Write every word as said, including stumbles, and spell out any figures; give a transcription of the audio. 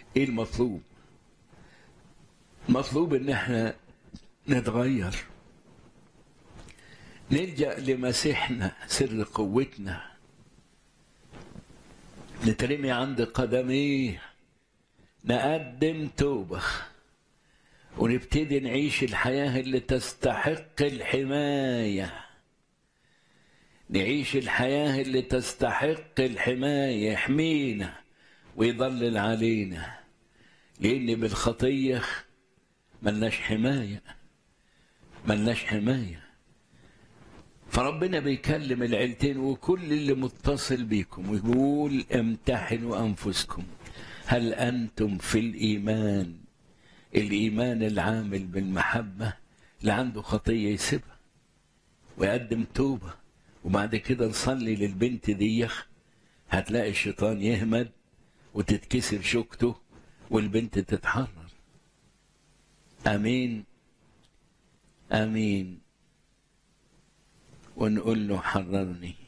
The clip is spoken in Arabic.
ايه المطلوب؟ مطلوب ان احنا نتغير، نلجأ لمسيحنا سر قوتنا، نترمي عند قدميه، نقدم توبة ونبتدي نعيش الحياة اللي تستحق الحماية، نعيش الحياة اللي تستحق الحماية، يحمينا ويضلل علينا، لأن بالخطية ملناش حماية، ملناش حماية. فربنا بيكلم العيلتين وكل اللي متصل بيكم ويقول امتحنوا أنفسكم هل أنتم في الإيمان، الإيمان العامل بالمحبة، اللي عنده خطية يسيبها ويقدم توبة، وبعد كده نصلي للبنت دي، هتلاقي الشيطان يهمد وتتكسر شوكته والبنت تتحرر. امين امين. ونقول له حررني